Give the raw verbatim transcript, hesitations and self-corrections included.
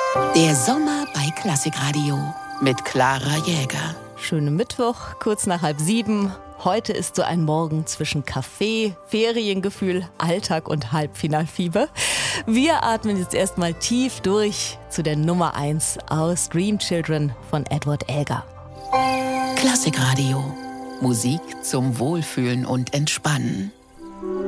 Der Sommer bei Klassikradio mit Clara Jäger. Schönen Mittwoch, kurz nach halb sieben. Heute ist so ein Morgen zwischen Kaffee, Feriengefühl, Alltag und Halbfinalfieber. Wir atmen jetzt erstmal tief durch zu der Nummer eins aus Dream Children von Edward Elgar. Klassikradio. Musik zum Wohlfühlen und Entspannen.